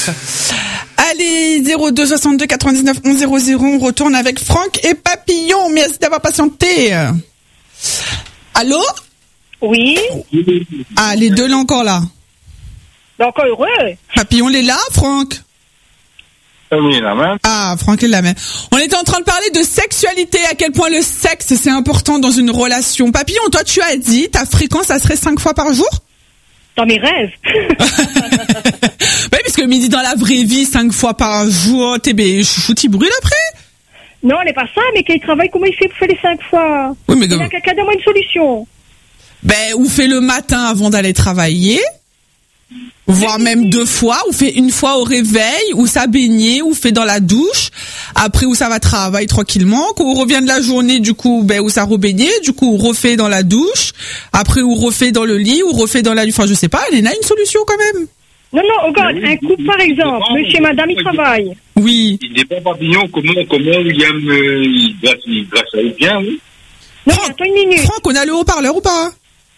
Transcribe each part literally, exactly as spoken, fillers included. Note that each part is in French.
Allez, zéro deux soixante-deux quatre-vingt-dix-neuf onze zéro zéro, on retourne avec Franck et Papillon. Merci d'avoir patienté. Allô? Oui. Ah, les deux là encore là. Encore heureux. Papillon, il est là, Franck? Oui, la même. Ah, Franck est la même. On était en train de parler de sexualité, à quel point le sexe c'est important dans une relation. Papillon, toi tu as dit, ta fréquence ça serait cinq fois par jour? Dans mes rêves. Oui, parce que midi dans la vraie vie, cinq fois par jour, t'es bé, chouchou, t'y brûles après? Non, on n'est pas ça, mais qu'il travaille, comment il fait pour faire les cinq fois? Oui, mais il y a quelqu'un donne-moi une solution. Ben, ou fait le matin avant d'aller travailler, voire même deux fois, ou fait une fois au réveil, ou ça baigner, ou fait dans la douche, après où ça va travailler tranquillement, ou revient de la journée, du coup, ben, où ça rebaigner, du coup, on refait dans la douche, après ou refait dans le lit, ou refait dans la, enfin, je sais pas, elle a une solution quand même. Non, non, regarde, un couple par exemple, monsieur et madame, ils travaillent. Oui. Il dépend, Papillon, comment, comment il aime, euh, il grâce, il grâce à eux bien, oui. Non, Franck, attends une minute. Franck, on a le haut-parleur ou pas?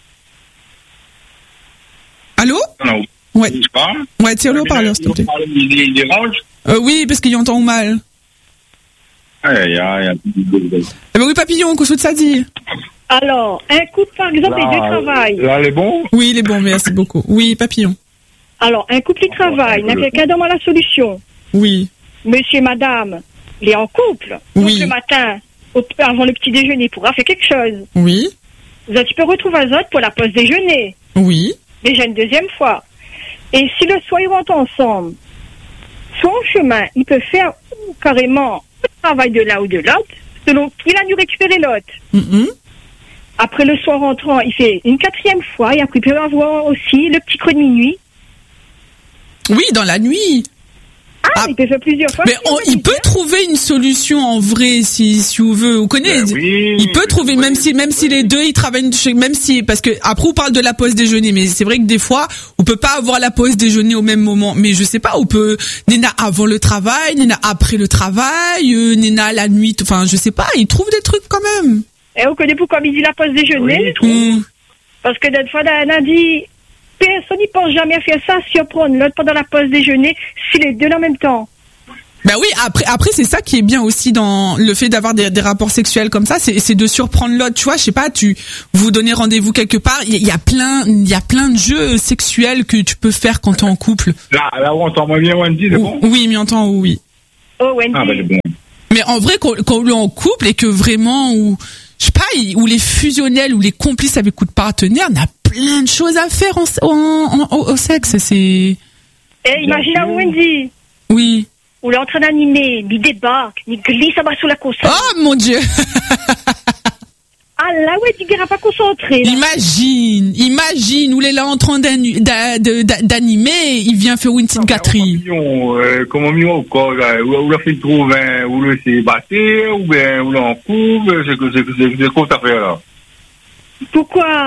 Allô? Non, ouais. Je parle. Ouais, tire le haut-parleur, s'il te plaît. Il, il dérange? Euh, oui, parce qu'il entend mal. Aïe, aïe, aïe. Eh ben oui, Papillon, qu'est-ce que ça dit? Alors, un couple, par exemple, là, les deux travaillent. Là, il est bon? Oui, il est bon, merci beaucoup. Oui, Papillon. Alors, un couple, il travaille. Il y a quelqu'un dans la solution. Oui. Monsieur et madame, il est en couple. Oui. Donc, le matin, au, avant le petit déjeuner, il pourra faire quelque chose. Oui. Donc, tu peux retrouver un autre pour la pause déjeuner. Oui. Déjà une deuxième fois. Et si le soir, ils rentrent ensemble, soit en chemin, il peut faire carrément le travail de l'un ou de l'autre, selon qu'il a dû récupérer l'autre. Mm-hmm. Après le soir rentrant, il fait une quatrième fois, et après il peut avoir aussi le petit creux de minuit. Oui, dans la nuit. Ah, ah, il peut faire plusieurs fois. Mais on, il peut trouver une solution en vrai si si vous veut. Vous connaissez. Ben oui, il peut trouver même si même si les deux ils travaillent même si parce que après on parle de la pause déjeuner mais c'est vrai que des fois on peut pas avoir la pause déjeuner au même moment. Mais je sais pas, on peut Nena avant le travail, Nena après le travail, euh, Nena la nuit. Enfin je sais pas, il trouve des trucs quand même. Et on connaît pourquoi il dit la pause déjeuner. Oui, mmh. Parce que des fois on a dit personne n'y pense jamais à faire ça, surprendre l'autre pendant la pause déjeuner, si les deux en même temps. Ben oui, après, après c'est ça qui est bien aussi dans le fait d'avoir des, des rapports sexuels comme ça, c'est, c'est de surprendre l'autre. Tu vois, je sais pas, tu vous donnez rendez-vous quelque part, il y, y a plein, il y a plein de jeux sexuels que tu peux faire quand t'es en couple. Là, là, on t'entend bien, Wendy, c'est bon? Oui, mais entend oui. Oh, Wendy. Ah, ben, c'est bon. Mais en vrai, quand, quand on est en couple et que vraiment, ou je sais pas, ou les fusionnels ou les complices avec coup de partenaire, on a plein de choses à faire en, en, en, au sexe. C'est. Et imagine à Wendy. Oui. Où il est en train d'animer, il débarque, il glisse à bas sous la console. Oh mon Dieu. Ah là, ouais, tu ne seras pas concentré. Là. Imagine, imagine, où il est là en train d'animer, il vient faire une petite gâterie. Euh, comment mieux encore, où la fait trouver, où le c'est batté, ou bien où l'on coupe, c'est que c'est c'est c'est quoi ta affaire là? Pourquoi?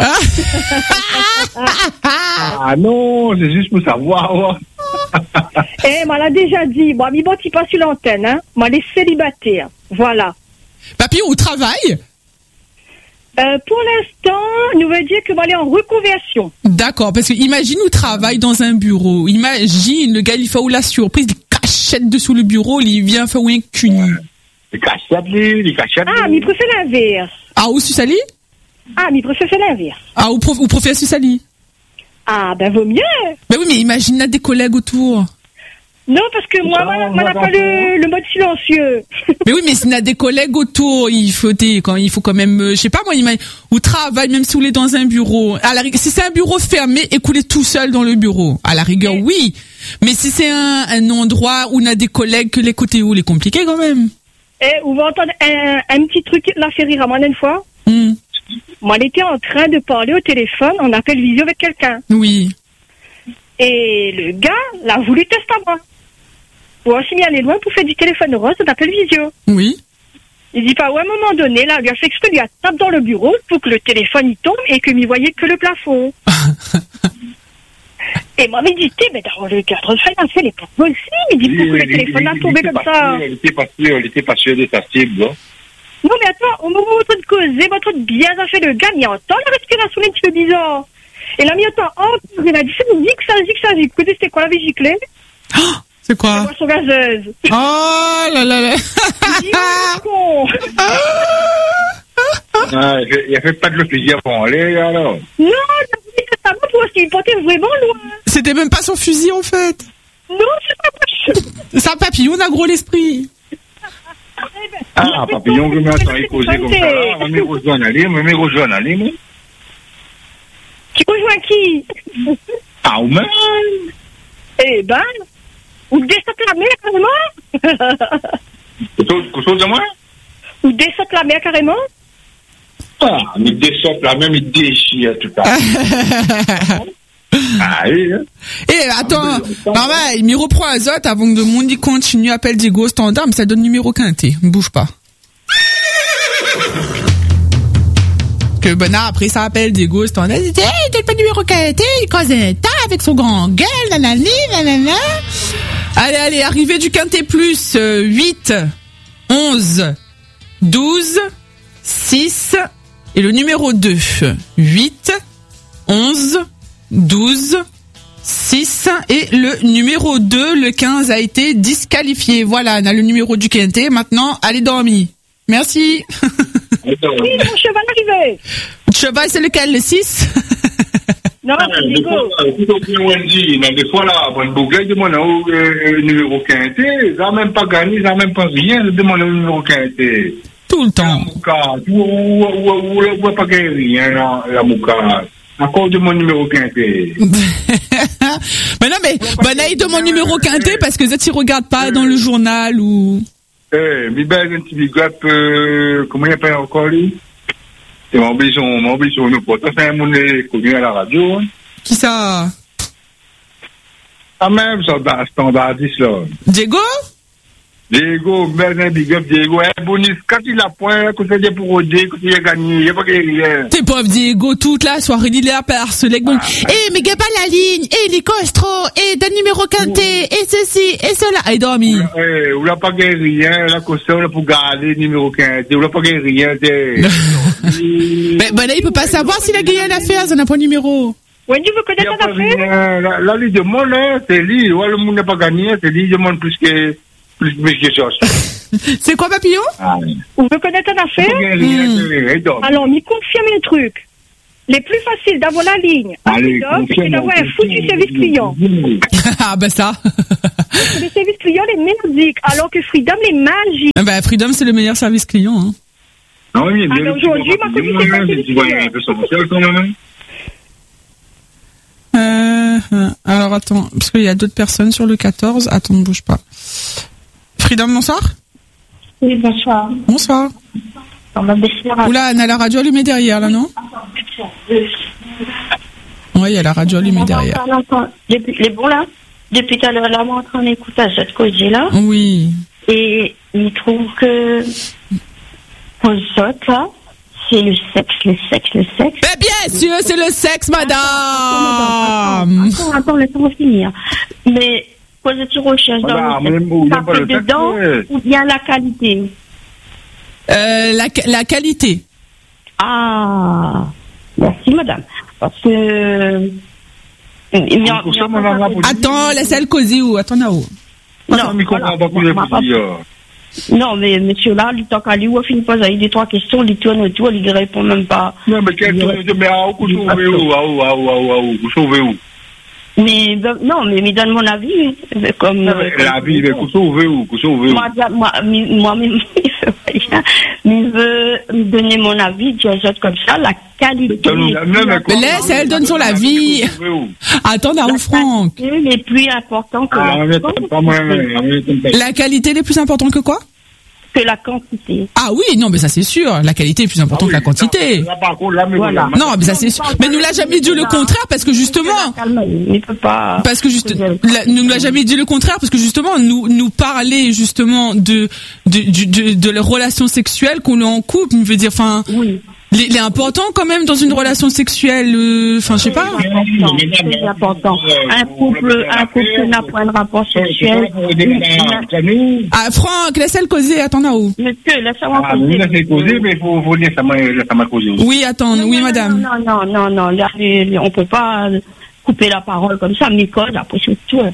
Ah non, c'est juste pour savoir. Eh, moi, l'a déjà dit, moi, mi bon, tu pas sur l'antenne, hein. Moi, les célibataires. Voilà. Papy, au travail? Euh, pour l'instant, nous veut dire que moi, aller en reconversion. D'accord, parce que imagine, nous travaille dans un bureau. Imagine, le gars, il fait où la surprise, il cachette dessous le bureau, il vient faire où un cuni. Les cachettes, les cachettes. Ah, mais il préfère l'inverse. Ah, où Susali? Ah, mais il préfère l'inverse. Ah, où, prof, où préfère Susali? Ah, ben, vaut mieux. Ben oui, mais imagine, là, des collègues autour. Non, parce que moi, moi, moi, n'a pas le, le mode silencieux. Mais oui, mais s'il y a des collègues autour, il faut, quand, il faut quand même, euh, je sais pas, moi, il ou travaille, même si vous êtes dans un bureau. À la rigueur, si c'est un bureau fermé, écoutez tout seul dans le bureau. À la rigueur, oui. oui. Mais si c'est un, un endroit où on a des collègues que l'écouter où, il est compliqué quand même. Et vous va entendre un, un petit truc, là, fait rire à moi, une fois. Mm. Moi, elle était en train de parler au téléphone, on appelle visio avec quelqu'un. Oui. Et le gars l'a voulu tester à moi. Pour aussi aller loin pour faire du téléphone rose, on appelle visio. Oui. Il dit pas, ouais, à un moment donné, là, lui a fait exprès, lui a tapé dans le bureau pour que le téléphone y tombe et que m'y voyait que le plafond. Et moi, il dit, mais dans le cadre de ça, il a fait les pas possible. Il dit, pourquoi le téléphone a tombé comme ça? Il était pas sûr, il était pas sûr de sa cible, là. Non, mais attends, au moment où vous êtes de causer, votre de bien fait le gars, il entend la respiration un petit peu bizarre. Et là, il entend, oh, il a dit, c'est une zig, ça, zig, ça, zig. Écoutez, c'était quoi la vie giclée? C'est La quoi? boisson gazeuse. Oh là là là. Dis, oh, con. Ah, il n'y avait pas de le plaisir pour aller, alors. Non, t'as voulu que ça va, toi aussi, il portait vraiment loin. C'était même pas son fusil en fait. Non, c'est pas possible. C'est un papillon, on a gros l'esprit. Ah, papillon, je m'entends, il causait comme ça. On me rejoint à aller, on me rejoint à aller, moi. Tu rejoins qui? Ah, ou même. Eh ben, ou descends la mer carrément. Quelque chose de moi? Ou descends la mer carrément. Ah, mais descend là, même il déchire tout à l'heure. Ah oui, hein. Eh, attends, maman, il me reprend Azote avant que le monde y continue, appelle Diego standard, mais ça donne numéro quinté. Ne bouge pas. Que Bonnard, après ça appelle Diego standard, il dit, hey, donne pas le numéro quinté, il cause un tas avec son grand gueule, nanani, nanana. Allez, allez, arrivée du quinté plus, euh, huit, onze, douze, six, et le numéro deux, huit, onze, douze, six, et le numéro deux, le quinze, a été disqualifié. Voilà, on a le numéro du quinté. Maintenant, allez dormir. Merci. Oui, mon cheval arrivé. Le cheval, c'est lequel, le six? Non, c'est Diego. Des fois, là, bon, Bougueil demande le numéro quinté, ils n'ont même pas gagné, ils n'ont même pas rien, ils demandent le numéro quinté. Tout le temps. Ou ne pas gagner rien, la mouka. Encore de mon numéro quinté. Mais non, mais, Bonaï de mon numéro quinté parce que tu ne regardes pas dans le journal ou. Eh, mais ben, un petit big up, comment il appelle encore lui? C'est mon bichon, mon bichon, nous, pour ça, c'est un monde connu à la radio. Qui ça? Ah, même, ça, standardiste, là. Diego? Diego, ben, un big up, Diego, un bonus, quand il a point, quand il a pour Rodé, quand il a gagné, il n'y a pas gagné rien. T'es pauvre Diego, toute la soirée, il est à harceler. Bon. Eh, hey, mais gagne pas la ligne, eh, les costros, eh, donne numéro quinté, et ceci, et cela. Allez, dormi. Eh, on n'a pas gagné rien, la costa, on a pour garder numéro quinté, on n'a pas gagné rien, t'es. Mais, ben là, il peut pas savoir s'il a gagné l'affaire, ça n'a pas de numéro. Wendy, vous connaissez ton affaire? Là, là, lui demande, là, c'est lui, ouais, le monde n'a pas gagné, c'est lui, il demande plus que, plus que chose. C'est quoi, papillon? Ah, Vous veut connaître ton affaire? Mmh. Alors, m'y confirme un truc. Les plus faciles d'avoir la ligne, Allez, c'est d'avoir un foutu service client. Ah, ben ça. Le service client est merdique, alors que Freedom est magique. Ben, Freedom, c'est le meilleur service client, hein. Non, oui, bien. Alors, aujourd'hui, ma copine, c'est pas le service client. Euh, euh, alors attends, parce qu'il y a d'autres personnes sur le quatorze. Attends, ne bouge pas. Freedom, bonsoir. Oui, bonsoir. Bonsoir. On va baisser la Oula, on a la radio allumée derrière, là, non? Oui, il y a la radio allumée derrière. Depuis, les bons là, depuis tout à l'heure, là, on est en train d'écouter à cette cause-là. Oui. Et il trouve que, pour autres, là, c'est le sexe, le sexe, le sexe. Mais bien sûr, c'est le sexe, madame. Attends, attends, attends laisse-moi finir. Mais, quand tu recherches dans le sexe, ça fait dedans ou bien la qualité? Euh, la, la qualité. Ah, merci madame. Parce que... Attends, laisse-elle causer où? Attends, là-haut. Non, voilà, non, mais monsieur là, il tant qu'à lui, on finit pas avec des trois questions, il tourne autour, il ne répond même pas. Non, mais quelle question? Mais à où, où, où, où, où, où, mais non, mais me donne mon avis, comme la vie, mais où sauver où, où sauver où. Moi, moi, moi-même, mais veut me donner mon avis, tu as comme ça, la qualité. Mais laisse, elle donne son avis. Attends, là où Franck. Les plus importants que la La qualité les plus importants que quoi? Que la quantité. Ah oui, non, mais ça c'est sûr. La qualité est plus importante ah oui, que la quantité. Là, par contre, là, mais voilà. Non, mais ça c'est sûr. Mais nous l'a jamais dit le contraire parce que justement. Il peut pas. Parce que juste, nous l'a jamais dit le contraire parce que justement, nous nous parler justement de de de de, de les relations sexuelles qu'on est en couple. Il veut dire, enfin. Oui. Il est important quand même dans une relation sexuelle, enfin euh, je sais pas. C'est important. Un couple, un couple n'a pas un rapport sexuel. Ah Franck, laisse-elle causer, attends là-haut. Monsieur, laisse-moi ah, causer. Laissez causer, mais il faut, faut dire ça m'a, ça m'a causé. Oui, attends, oui madame. Non, non, non, non, là, on peut pas couper la parole comme ça, Nicole, après c'est tout, et puis c'est tout.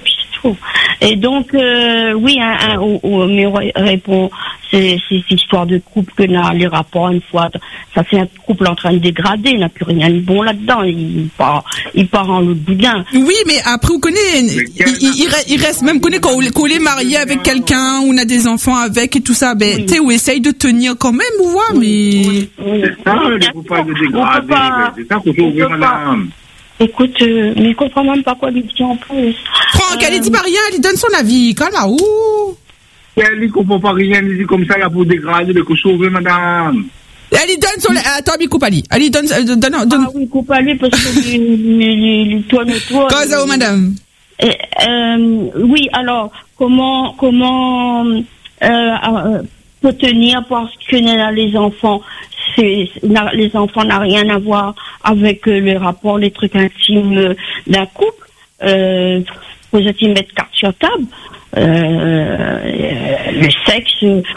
faux. Et donc, euh, oui, un, un, au, au, mais répond, c'est, c'est cette histoire de couple que là, les rapports, une fois, ça fait un couple en train de dégrader, il n'a plus rien de bon là-dedans, il part, il part en l'autre boudin. Oui, mais après, vous connaissez, il, il, il reste, même connaît quand on est marié avec quelqu'un, on a des enfants avec et tout ça, ben, oui. Tu sais, on essaye de tenir quand même, ou voir, mais... Oui, oui. C'est ça, il ne faut pas de dégrader, c'est ça qu'il faut ouvrir, madame. Écoute, euh, mais il comprend même pas quoi lui dire en plus. Franck, euh... elle dit pas rien, elle donne son avis, calme là, ouh. Elle ne comprend pas rien, elle dit comme ça là pour dégrader, le sauver, madame. Elle donne son, attends, mais coupe à lui. Elle donne, donne, donne, donne. Ah oui, coupe à lui parce que lui tourne toi. Comment ça, madame? Et, euh, oui, alors, comment, comment, euh, euh, peut tenir parce que les enfants, c'est, les enfants n'ont rien à voir avec euh, les rapports, les trucs intimes euh, d'un couple. Euh, vous êtes mettre carte sur table. Euh, le sexe,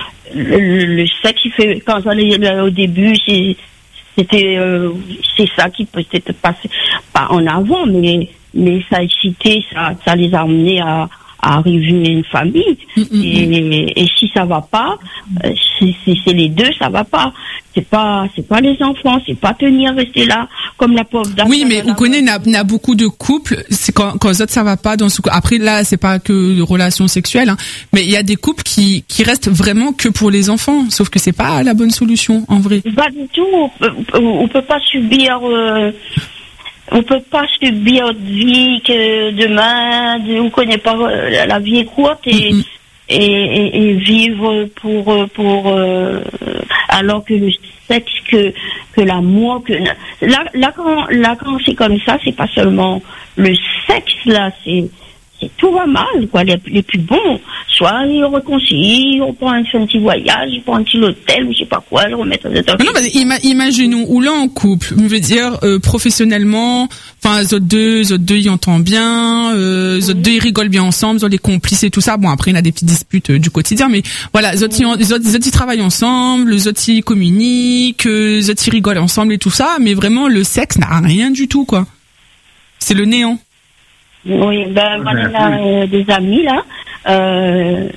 le, le sexe, il fait, quand j'allais au début, c'est, c'était, euh, c'est ça qui peut être passé, pas en avant, mais, mais ça a excité, ça, ça les a amenés à, à arriver une famille. Mm-hmm. Et, et si ça va pas, c'est, c'est, c'est les deux, ça va pas. C'est pas, c'est pas les enfants, c'est pas tenir, rester là, comme la pauvre dame. Oui, mais on connaît, n'a, n'a beaucoup de couples, c'est quand, quand les autres ça va pas dans ce, après là, c'est pas que de relations sexuelles, hein, mais il y a des couples qui, qui restent vraiment que pour les enfants, sauf que c'est pas la bonne solution, en vrai. Pas du tout, on peut, on peut pas subir, euh, on peut pas subir notre vie que demain, on connaît pas, la vie est courte et, mm-hmm. Et, et, et vivre pour pour euh, alors que le sexe, que que l'amour, que là là quand là quand c'est comme ça, c'est pas seulement le sexe là, c'est c'est tout va mal quoi, les, les plus bons, soit ils réconcilient, on prend un petit voyage, ils prend un petit hôtel ou je sais pas quoi, le remettre dans un... Non, mais ima- imaginons ou là en couple, je veux dire euh, professionnellement, enfin les autres deux, les autres deux ils entendent bien, euh, les autres deux ils rigolent bien ensemble, ils ont les complices et tout ça. Bon après il y a des petites disputes euh, du quotidien, mais voilà, les autres, ils, les autres les autres ils travaillent ensemble, les autres ils communiquent, euh, les autres ils rigolent ensemble et tout ça, mais vraiment le sexe n'a rien du tout quoi. C'est le néant. Oui, ben moi j'ai euh, des amis là euh,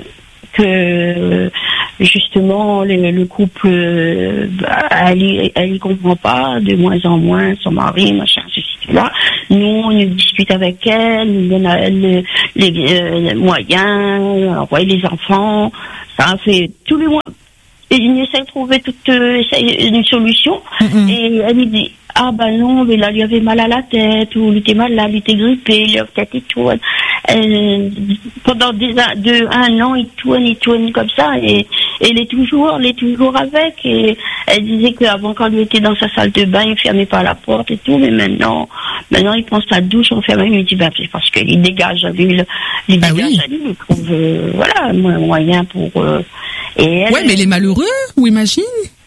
que justement le, le couple euh, elle elle y comprend pas de moins en moins son mari machin ceci là. Nous on discute avec elle, il donne à elle les, les, euh, les moyens, envoyer les enfants, ça fait tous les mois. Et il essaie de trouver toute euh, une solution mm-hmm. Et elle lui dit ah ben non, mais là, lui avait mal à la tête, ou il était malade, il était grippé, il avait peut-être tourne. Euh, pendant des, de, un an, il tourne, il tourne comme ça, et, et elle est toujours, elle est toujours avec, et elle disait qu'avant, quand il était dans sa salle de bain, il fermait pas la porte et tout, mais maintenant, maintenant, il prend sa douche, on ferme, il lui dit, ben, c'est parce qu'il dégage à lui, il bah dégage oui. à lui, il trouve, euh, voilà, un moyen pour, euh, et elle, ouais, mais les malheureux, ou imagine?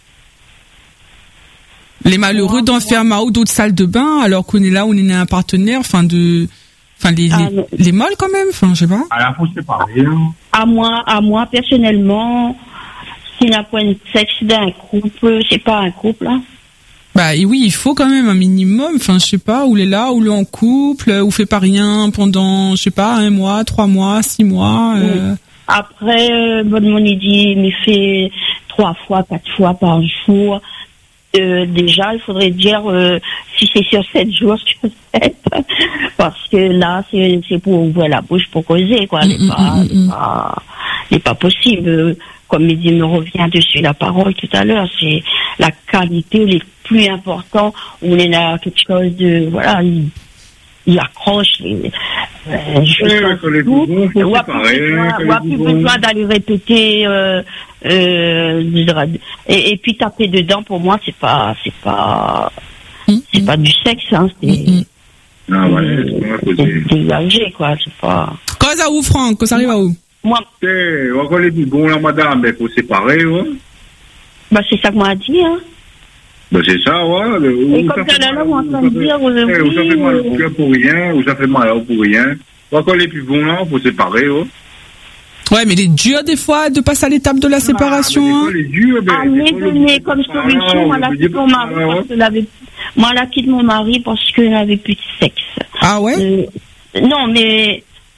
Les malheureux d'en faire ma ou d'autres salles de bain alors qu'on est là, on est un partenaire, enfin de, enfin les, ah, les, les molles quand même, enfin je sais pas. À la fois c'est pareil. À moi, à moi personnellement, s'il n'a pas une sexe d'un couple, c'est pas un couple. Hein. Bah et oui, il faut quand même un minimum, enfin je sais pas, ou il est là, ou il est en couple, ou fait pas rien pendant, je sais pas, un mois, trois mois, six mois. Euh... Après, euh, bonne monnaie dit, il fait trois fois, quatre fois par jour. Euh, déjà, il faudrait dire euh, si c'est sur sept jours sur sept, parce que là, c'est, c'est pour ouvrir la bouche pour causer, quoi. C'est pas, c'est pas, c'est pas possible. Comme il me revient dessus la parole tout à l'heure, c'est la qualité les plus importants où on est à quelque chose de, voilà, il, il accroche les, euh, je ouais, tout, on n'a plus besoin d'aller répéter, euh, euh, et, et puis taper dedans, pour moi, c'est pas, c'est pas, mm-hmm. c'est pas du sexe, hein, c'est, mm-hmm. ah, ouais, c'est, c'est dégagé, quoi, c'est pas. Quand ça où, Franck? Quand ça arrive à où? Moi. Eh, on va aller du bon, là, madame, mais faut séparer, ouais. Bah, c'est ça que moi a dit, hein. Ben c'est ça, ouais. Et comme ça, là, là, on va me dire, vous avez oui, ça fait mal au cœur pour rien, ou ça fait mal pour rien. Quand les plus bons, là, il faut séparer, ouais. Ouais, mais il est dur, des fois, de passer à l'étape de la ah, séparation, hein. Il est dur, ben. Ah, mais donner comme solution, moi, la quitte mon mari, parce que l'avait, moi, la quitte mon mari parce qu'il n'avait plus de sexe. Ah ouais? Euh, non, mais,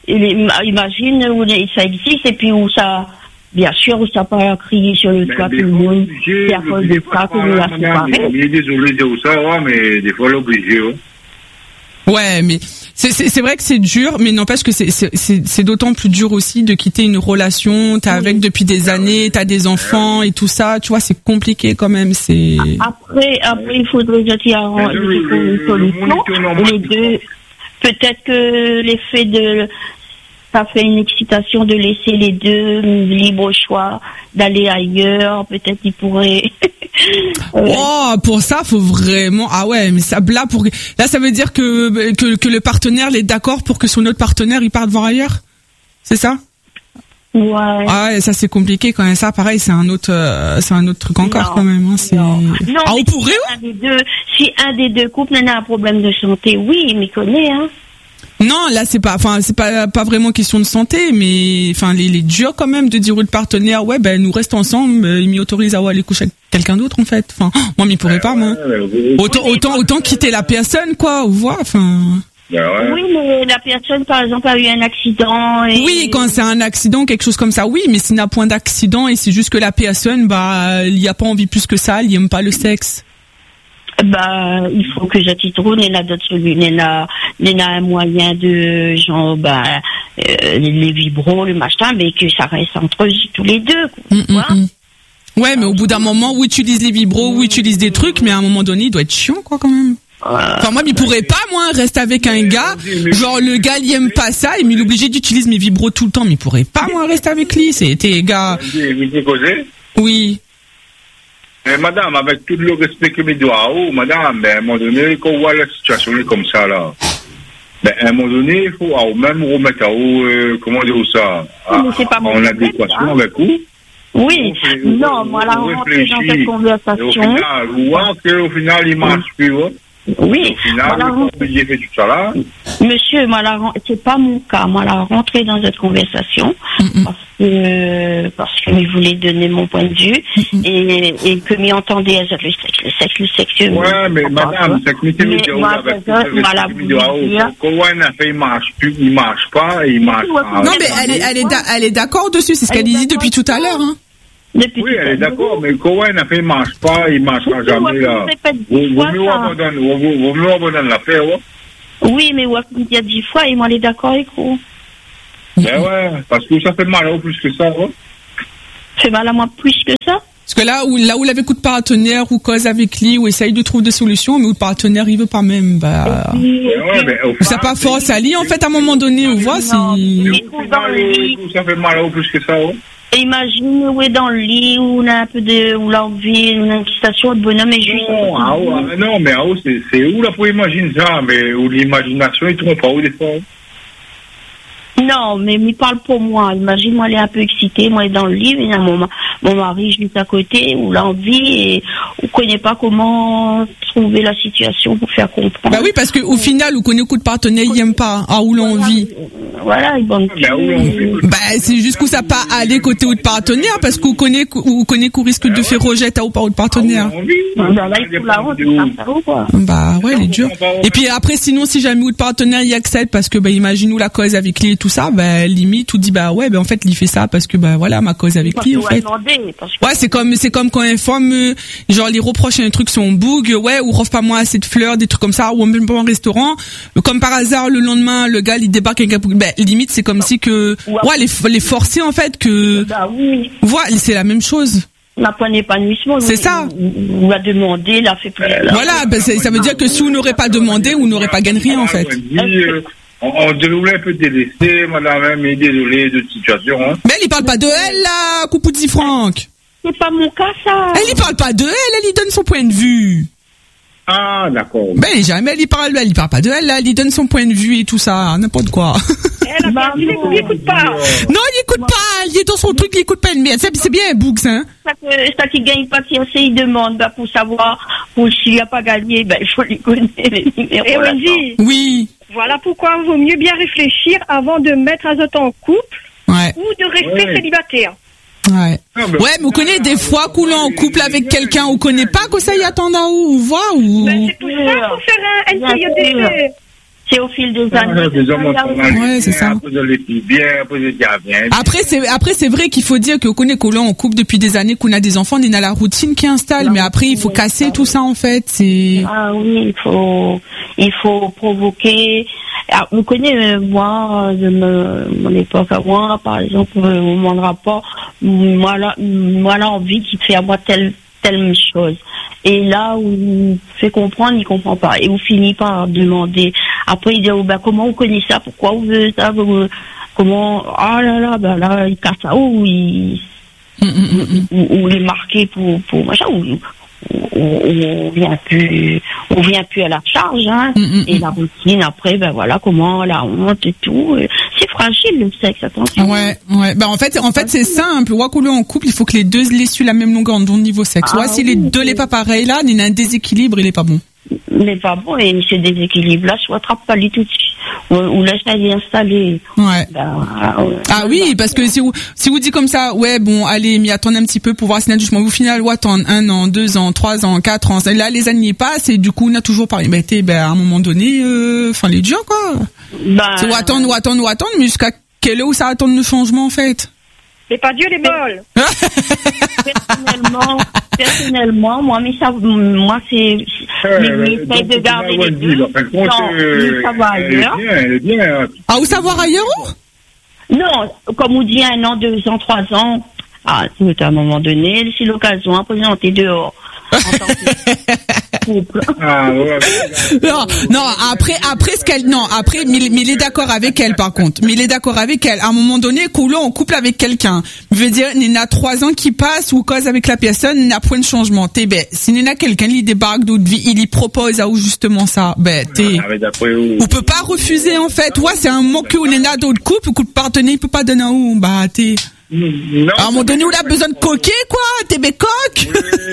imagine où ça existe et puis où ça, bien sûr, où ça peut crier sur le toit tout le monde. C'est à cause de ça que nous la séparés. Il est désolé de ça, mais des fois l'obligé. Ouais, mais c'est c'est c'est vrai que c'est dur, mais n'empêche que c'est c'est c'est c'est d'autant plus dur aussi de quitter une relation. T'es avec depuis des années, t'as des enfants et tout ça. Tu vois, c'est compliqué quand même. C'est après après il faudrait qu'il y ait une solution. Les deux, peut-être que l'effet de ça fait une excitation de laisser les deux libre choix d'aller ailleurs. Peut-être qu'ils pourraient. euh... Oh, pour ça, faut vraiment. Ah ouais, mais ça là pour là, ça veut dire que que que le partenaire il est d'accord pour que son autre partenaire il parte voir ailleurs. C'est ça? Ouais. Ah ouais, ça c'est compliqué quand même. Ça, pareil, c'est un autre, euh, c'est un autre truc encore non, quand même. Hein, c'est... Non, non ah, on pourrait. Si un des deux, si un des deux couples en a un problème de santé, oui, il m'y connaît, hein. Non, là c'est pas, enfin c'est pas pas vraiment question de santé, mais enfin les les durs quand même de dire au partenaire ouais ben nous reste ensemble, il m'y autorise à aller coucher avec quelqu'un d'autre en fait. Enfin moi m'y pourrais pas moi. Autant autant autant quitter la personne quoi, ou voir. Enfin. Oui, mais la personne par exemple a eu un accident. Et... Oui, quand c'est un accident quelque chose comme ça, oui, mais s'il n'y a point d'accident et c'est juste que la personne bah il y a pas envie plus que ça, il aime pas le sexe. Bah, il faut que j'attitre, n'est là d'autres solutions, n'est là, n'est là un moyen de, genre, bah, euh, les vibros, le machin, mais que ça reste entre tous les deux, mmh, mmh. Ouais, mais au bout d'un moment, où utilise les vibros, où utilise des trucs, mais à un moment donné, il doit être chiant, quoi, quand même. Enfin, moi, il pourrait pas, moi, rester avec un gars, genre, le gars, il aime pas ça, et il est obligé d'utiliser mes vibros tout le temps, mais il pourrait pas, moi, rester avec lui, c'était, gars. Oui. Mais madame, avec tout le respect que me doit, oh, madame, ben, à un moment donné, quand on voit la situation comme ça, là, ben, à un moment donné, il faut oh, même remettre à haut, euh, comment dire ça, à, en adéquation avec vous. Oui, fait, non, on, moi, là, on rentre dans cette conversation. Au final, vous voyez qu'au final, il marche plus, hein. Oui, au final, voilà, on... fait tout ça là. Monsieur, moi, là, c'est pas mon cas. Moi, là, rentrer dans cette conversation mm-hmm. parce que parce que je voulais donner mon point de vue mm-hmm. et et que m'y entendait le sexe, le sexe, le sexe. Ouais, mais madame, c'est que mais moi, voilà, vous dire. Quand on a fait, il marche plus, il marche pas, il marche pas. Non, mais elle est elle est elle est d'accord dessus, c'est ce qu'elle dit depuis tout à l'heure, hein. Depuis oui, elle est d'accord, mais Cohen a fait, il marche pas, il marchera jamais, là. Vous mieux abandonner l'affaire, ouais. Oui, mais il y a dix fois, et moi, elle est d'accord avec vous. Ben ouais, parce que ça fait mal à vous plus que ça, ouais. Ça fait mal à moi plus que ça? Parce que là où, là où l'avait coup de partenaire, ou cause avec lui, ou essaye de trouver des solutions, mais où le partenaire, il veut pas même, bah. Oui, ouais, ben, ou ça pas force à lui, en fait, à un moment donné, on voit si. Ça fait mal à vous plus que ça, ouais. Et imagine, où est dans le lit, où on a un peu de, où l'envie, une excitation de bonhomme et juste. Non, ah, ouais, non, mais ah, c'est, c'est où là pour imaginer ça, mais où l'imagination, il trompe pas où des fois. Non, mais il parle pour moi. Imagine, moi, elle est un peu excitée, moi, elle est dans le lit, mais mon, mon mari, juste à côté, où l'envie, et on connaît pas comment trouver la situation pour faire comprendre. Bah oui, parce que au final, on connaît beaucoup de partenaires, ils aiment pas, ah, où l'envie. Voilà, ils vont. Bah, c'est juste que ça pas aller côté ou de partenaire, parce qu'on connaît, on connaît qu'on risque de faire rejet à ou par ou de partenaire. Bah, là, il faut la honte, quoi. Bah, ouais, elle est dure. Et puis après, sinon, si jamais ou de partenaire, il accepte, parce que, bah, imagine nous la cause avec lui et tout ça, bah, limite, ou dit, bah, ouais, bah, en fait, il fait ça parce que, bah, voilà, ma cause avec lui, en fait. Ouais, c'est comme, c'est comme quand un femme, genre, les reproche un truc sur un bug, ouais, ou offre pas moi assez de fleurs, des trucs comme ça, ou même pas un restaurant. Comme par hasard, le lendemain, le gars, il débarque avec un, bah, limite, c'est comme si que, ouais, les, les forcer, en fait, que, bah, oui. Voilà, c'est la même chose. On n'a pas d'épanouissement. C'est ça. On a demandé, il a fait plus. Voilà, bah, ça veut dire que si on n'aurait pas demandé, on n'aurait pas gagné rien, en fait. On, on devrait un peu délaisser, madame, mais désolé de situation, hein. Mais elle, il parle pas de elle, là, Coupoudi Franck. C'est pas mon cas, ça. Elle, il parle pas de elle, elle, il donne son point de vue. Ah, d'accord. Ben, jamais, elle, il parle, elle, il parle pas de elle, là, elle, il donne son point de vue et tout ça, n'importe quoi. Elle a bah, il n'écoute pas. Non, il écoute pas, il est dans son truc, il écoute pas une merde. C'est, c'est bien un books, hein. Ça, ça qui gagne pas, il demande, bah, pour savoir, pour s'il a pas gagné, ben, il faut lui connaître les numéros. Et Wendy. Oui. Voilà pourquoi il vaut mieux bien réfléchir avant de mettre un autre en couple. Ouais. Ou de rester ouais. célibataire. Ouais. Ouais, mais on connaît des fois qu'on est en couple avec quelqu'un, on connaît pas que ça y attend à où, ou voit, ou. Ben, c'est pour ça qu'il faut faire un N C I D C. C'est au fil des Ah, années. des hommes ont que- mal Ouais, c'est bien, ça. Après, de les filles bien, après, de dire bien. Après c'est après c'est vrai qu'il faut dire que qu'on est qu'on en couple depuis des années, qu'on a des enfants, on est dans la routine qui installe, La mais après il faut routine, casser ça, tout oui. ça en fait, c'est Ah oui, il faut, il faut provoquer. Alors, vous connaissez, euh, moi, de me- mon époque à moi, par exemple, euh, au moment de rapport, moi là, moi là, envie qu'il te fait à moi telle, telle chose. Et là où il fait comprendre, il comprend pas. Et vous finissez par demander. Après, il dit, oh, ben, comment vous connaissez ça? Pourquoi vous veut ça? Vous- Comment, ah là là, ben là, il casse ça, ou il, Mm, mm, mm, mm. ou, ou il est marqué pour, pour machin, ou, ou, ou on vient plus, on vient plus à la charge, hein. Mm, mm, Et mm. la routine, après, ben voilà, comment, la honte et tout. euh, C'est fragile, le sexe, attention. Ouais, ouais. Bah en fait, en fait c'est simple. Wakoulou en couple, il faut que les deux les suivent la même longueur d'onde niveau sexe. Ah Ouais, si les oui, deux oui. n'est pas pareil là, il y a un déséquilibre, il est pas bon. Mais pas bon, et ce déséquilibre-là, soit attrape pas lui tout de suite, ou, ou laisse aller installer. Ouais. Ben, euh, Ah oui, parce que si vous si vous dites comme ça, ouais bon, allez, m'y attendez un petit peu pour voir si justement vous finissez à attendre un an, deux ans, trois ans, quatre ans. Là les années y passent et du coup on a toujours pareil. Ben t'es ben à un moment donné, euh, enfin les dur quoi. ben, C'est ou attendre, ou attendre, ou attendre, mais jusqu'à quelle heure où ça attend le changement en fait. C'est pas Dieu les molles. personnellement, personnellement, moi, mais ça, moi, c'est, Euh, mais mais essaye de garder les deux. Non, mais ça va ailleurs. Elle est bien, elle est bien. hein. Ah où savoir ailleurs où? Non, comme on dit, un an, deux ans, trois ans. Ah, c'est à un moment donné, c'est l'occasion à présenter dehors. En tant que couple. Ah, ouais, Non, non, après, après ce qu'elle, non, après, mais, il- mais il est d'accord avec elle, par contre. Mais il est d'accord avec elle. À un moment donné, Koulou, on couple avec quelqu'un. Je veux dire, il y a trois ans qui passent ou cause avec la personne, il n'y a point de changement. T'es, ben, s'il y en a quelqu'un, il débarque d'autres vies, il y propose à où justement ça, ben, t'es, Ah, mais d'après où? on peut pas refuser, en fait. Ouais, c'est un mot que on est là d'autres couples, ou que le partenaire, il peut pas donner à où, bah, t'es, Non. à un moment donné, où il a besoin de coquer, quoi, t'es bécoque. Oui,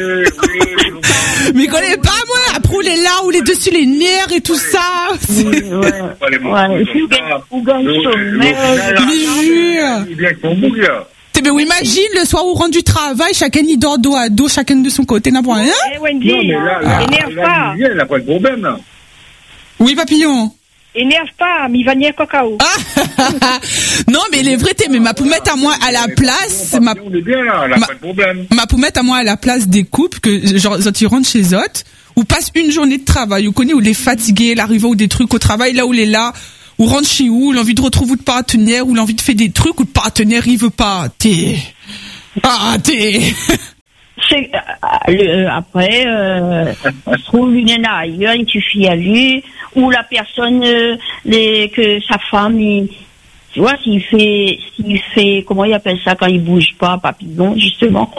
oui, Mais connais pas, moi, après, on est là, où les dessus les nerfs et tout ça. Oui, ouais. Ouais, et puis, ou gagne- ou gagne sommeil. Mais jure. Il vient qu'on bouge, là. T'es, mais imagine, le soir où on rentre du travail, chacun il dort dos à dos, chacun de son côté, n'importe rien. Eh Wendy, Non, mais là, là, énerve là, pas. il vient, elle a pas de problème, là. Oui, papillon. Énerve pas, mi va nier cacao. Ah, non, mais il est vrai, t'es, mais ma poumette à moi à la place, ma, On est bien, là, elle a ma- pas de problème. ma poumette à moi à la place des couples que, genre, quand ils rentrent chez eux, ou passent une journée de travail, ou connaît, où les fatigués, l'arrivée ou des trucs au travail, là où il est là, ou rentre chez où, l'envie de retrouver votre partenaire, ou l'envie de faire des trucs, où le partenaire, il veut pas, t'es, ah, t'es, C'est, euh, le- après, euh, se trouve une nana ailleurs, il suffit à lui, ou la personne, euh, les, que sa femme, il, tu vois, s'il fait, s'il fait, comment il appelle ça quand il bouge pas, papillon, justement.